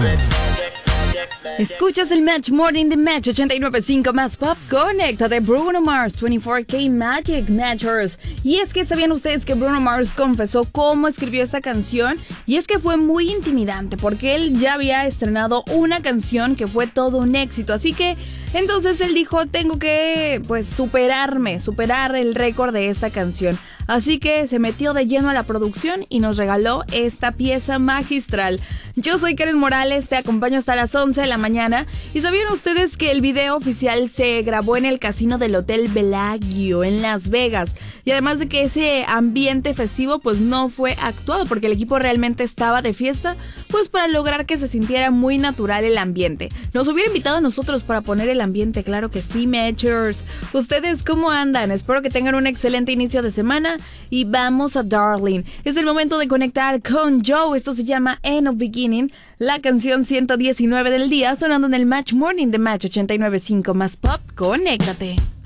Escuchas el Match Morning de Match 89.5 más Pop. Conéctate, Bruno Mars, 24K Magic Matchers. Y es que sabían ustedes que Bruno Mars confesó cómo escribió esta canción. Y es que fue muy intimidante porque él ya había estrenado una canción que fue todo un éxito. Así que entonces él dijo, tengo que superar el récord de esta canción. Así que se metió de lleno a la producción y nos regaló esta pieza magistral. Yo soy Karen Morales, te acompaño hasta las 11 de la mañana. ¿Y sabían ustedes que el video oficial se grabó en el casino del Hotel Bellagio en Las Vegas? Y además de que ese ambiente festivo no fue actuado porque el equipo realmente estaba de fiesta, para lograr que se sintiera muy natural el ambiente. Nos hubiera invitado a nosotros para poner el ambiente, claro que sí, Matchers. ¿Ustedes cómo andan? Espero que tengan un excelente inicio de semana y vamos a Darling. Es el momento de conectar con Joe. Esto se llama End of Beginning, la canción 119 del día, sonando en el Match Morning de Match 89.5 más Pop. Conéctate.